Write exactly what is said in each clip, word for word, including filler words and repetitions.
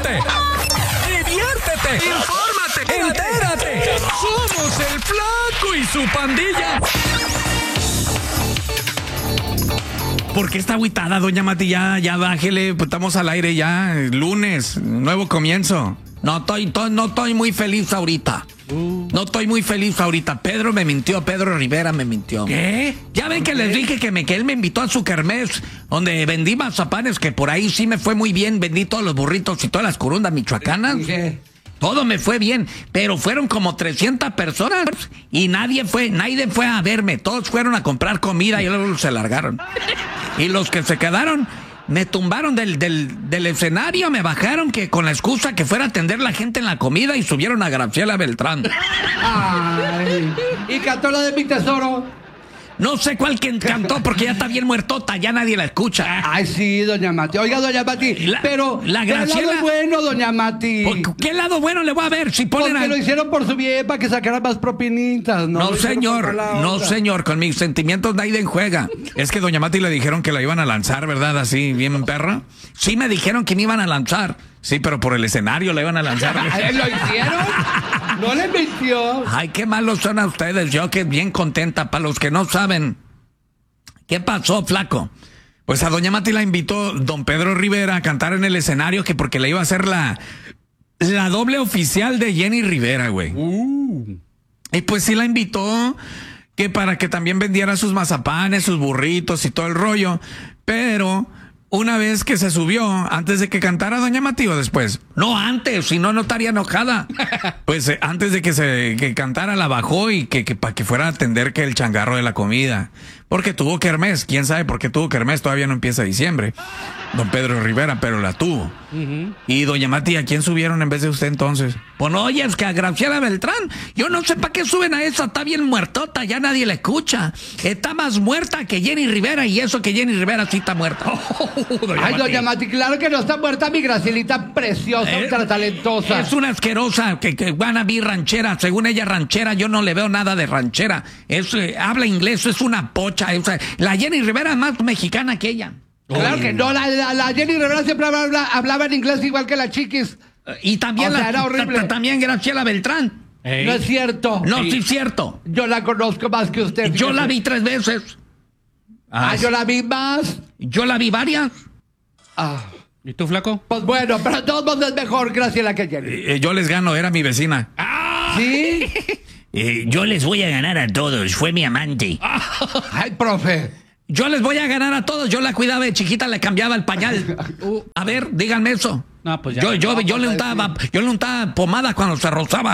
ríete, diviértete, infórmate, entérate. Somos el Flaco y su pandilla. ¿Por qué está agüitada, doña Mati? Ya, ya bájele, pues estamos al aire ya, lunes, nuevo comienzo. No estoy, to, no estoy muy feliz ahorita. Uh. No estoy muy feliz ahorita. Pedro me mintió, Pedro Rivera me mintió. ¿Qué? Ya ven que les dije que, me, que él me invitó a su kermés, donde vendí mazapanes, que por ahí sí me fue muy bien. Vendí todos los burritos y todas las corundas michoacanas. ¿Qué? Todo me fue bien, pero fueron como trescientas personas y nadie fue, nadie fue a verme. Todos fueron a comprar comida y luego se largaron. Y los que se quedaron me tumbaron del, del, del escenario, me bajaron que con la excusa que fuera a atender la gente en la comida y subieron a Graciela Beltrán. Ay, y cantó la de Mi Tesoro. No sé cuál quien cantó porque ya está bien muertota, ya nadie la escucha. Ay, sí, doña Mati. Oiga, doña Mati, la, pero la Graciela... ¿qué lado bueno, doña Mati? ¿Qué lado bueno le voy a ver? Si ponen porque a... lo hicieron por su bien, para que sacaran más propinitas, ¿no? No, señor, no, señor, con mis sentimientos nadie juega. Es que doña Mati le dijeron que la iban a lanzar, ¿verdad? Así, bien perra. Sí me dijeron que me iban a lanzar. Sí, pero por el escenario la iban a lanzar. ¿Lo hicieron? ¿No le mintió? Ay, qué malos son a ustedes. Yo que bien contenta. Para los que no saben, ¿qué pasó, Flaco? Pues a doña Mati la invitó don Pedro Rivera a cantar en el escenario, que porque le iba a hacer la, la doble oficial de Jenny Rivera, güey. Uh. Y pues sí la invitó, que para que también vendiera sus mazapanes, sus burritos y todo el rollo. Pero... una vez que se subió, antes de que cantara doña Mati o después. No, antes, si no, no estaría enojada. Pues eh, antes de que se que cantara la bajó y que, que para que fuera a atender que el changarro de la comida. Porque tuvo kermés, quién sabe por qué tuvo kermés, todavía no empieza diciembre. Don Pedro Rivera, pero la tuvo. Uh-huh. Y doña Mati, ¿a quién subieron en vez de usted entonces? Pues no, oye, es que a Graciela Beltrán. Yo no sé para qué suben a esa, está bien muertota, ya nadie la escucha. Está más muerta que Jenny Rivera, y eso que Jenny Rivera sí está muerta. Oh, doña Ay, Mati. doña Mati, claro que no está muerta, mi Gracielita preciosa, eh, ultra talentosa. Es una asquerosa, que, que van a vi ranchera, según ella ranchera, yo no le veo nada de ranchera. Es, eh, habla inglés, es una pocha. Es, la Jenny Rivera es más mexicana que ella. Claro que no, la, la, la Jenny Rivera siempre hablaba, hablaba en inglés igual que la Chiquis. Y también, o sea, la, era horrible. también Graciela Beltrán. Ey. No es cierto. No, sí es cierto. Yo la conozco más que usted. Yo la vi tres veces. Ah, ah yo la vi más. Yo la vi varias. Ah. ¿Y tú, Flaco? Pues bueno, pero todos modos es mejor Graciela que Jenny. Eh, yo les gano, era mi vecina. Ah. ¿Sí? eh, yo les voy a ganar a todos, fue mi amante. Ay, profe. Yo les voy a ganar a todos. Yo la cuidaba de chiquita, le cambiaba el pañal. A ver, díganme eso. No, pues ya. Yo, yo, no, yo, pues le untaba, yo le untaba pomada cuando se rozaba.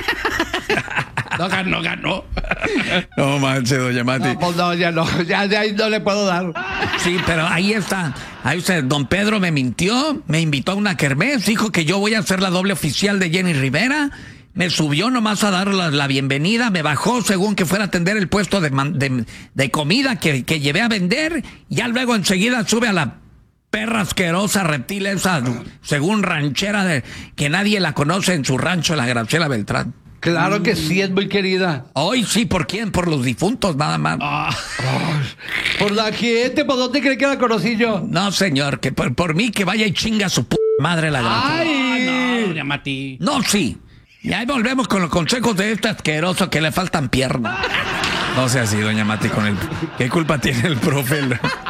No ganó, ganó. No manches, doña Mati. No, pues no, ya no. Ya de ahí no le puedo dar. Sí, pero ahí está. Ahí usted, don Pedro me mintió, me invitó a una kermés, dijo que yo voy a ser la doble oficial de Jenny Rivera. Me subió nomás a dar la, la bienvenida, me bajó según que fuera a atender el puesto de, de, de comida que, que llevé a vender. Ya luego enseguida sube a la perra asquerosa reptil esa, según ranchera, de que nadie la conoce en su rancho, la Graciela Beltrán. Claro que sí, es muy querida. Hoy sí, ¿por quién? Por los difuntos, nada más. Oh. Oh. Por la gente, ¿por dónde cree que la conocí yo? No, señor, que por, por mí que vaya y chinga a su p madre la Graciela. ¡Ay! No, doña Mati. No, sí. Y ahí volvemos con los consejos de este asqueroso que le faltan piernas. No sea así, doña Mati, con el... ¿Qué culpa tiene el profe?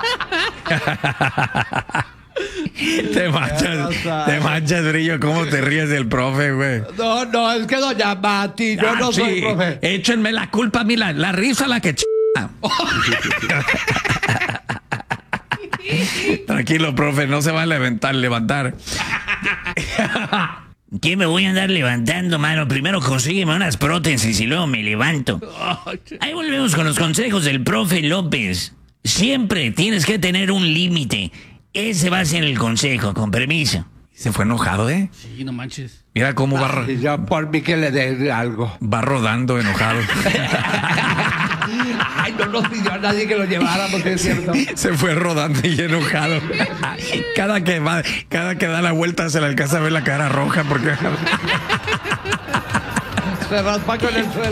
Te manchas, te manchas, Brillo. ¿Cómo te ríes del profe, güey? No, no, es que doña Mati, yo ah, no sí. soy profe. Échenme la culpa a mí, la, la risa la que ch... Tranquilo, profe, no se va a levantar, levantar. ¿Qué me voy a andar levantando, mano? Primero consígueme unas prótesis y luego me levanto. Ahí volvemos con los consejos del profe López. Siempre tienes que tener un límite. Ese va a ser el consejo, con permiso. Se fue enojado, ¿eh? Sí, no manches. Mira cómo va... Ro- Ay, ya por mí que le dé algo. Va rodando enojado. Ay, no nos pidió a nadie que lo lleváramos, es cierto. Se fue rodando y enojado. Cada que va, cada que da la vuelta se le alcanza a ver la cara roja porque... Se raspa con el suelo.